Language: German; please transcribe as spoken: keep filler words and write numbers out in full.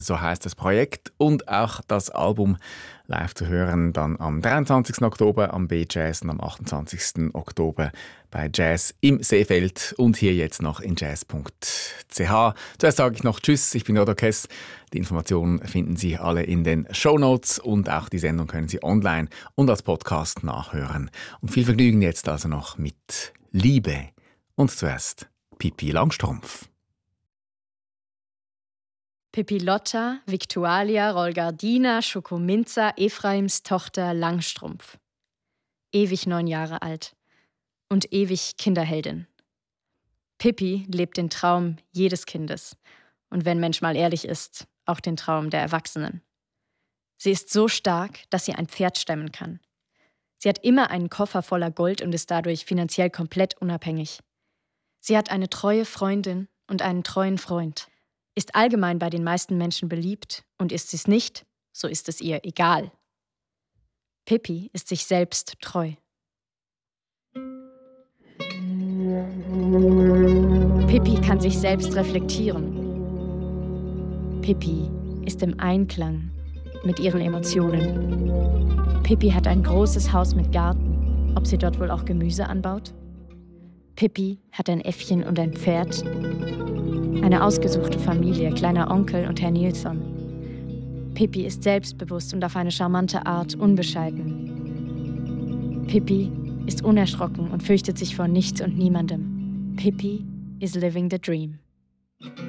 So heißt das Projekt und auch das Album live zu hören dann am dreiundzwanzigsten Oktober am B-Jazz und am achtundzwanzigsten Oktober bei Jazz im Seefeld und hier jetzt noch in jazz punkt c h. Zuerst sage ich noch Tschüss, ich bin Odo Kess. Die Informationen finden Sie alle in den Shownotes und auch die Sendung können Sie online und als Podcast nachhören. Und viel Vergnügen jetzt also noch mit Liebe. Und zuerst Pippi Langstrumpf. Pippi Lotta, Victualia, Rolgardina, Schokominza, Ephraims Tochter Langstrumpf. Ewig neun Jahre alt und ewig Kinderheldin. Pippi lebt den Traum jedes Kindes und wenn Mensch mal ehrlich ist, auch den Traum der Erwachsenen. Sie ist so stark, dass sie ein Pferd stemmen kann. Sie hat immer einen Koffer voller Gold und ist dadurch finanziell komplett unabhängig. Sie hat eine treue Freundin und einen treuen Freund. Ist allgemein bei den meisten Menschen beliebt und ist sie es nicht, so ist es ihr egal. Pippi ist sich selbst treu. Pippi kann sich selbst reflektieren. Pippi ist im Einklang mit ihren Emotionen. Pippi hat ein großes Haus mit Garten, ob sie dort wohl auch Gemüse anbaut? Pippi hat ein Äffchen und ein Pferd. Eine ausgesuchte Familie, kleiner Onkel und Herr Nilsson. Pippi ist selbstbewusst und auf eine charmante Art unbescheiden. Pippi ist unerschrocken und fürchtet sich vor nichts und niemandem. Pippi is living the dream.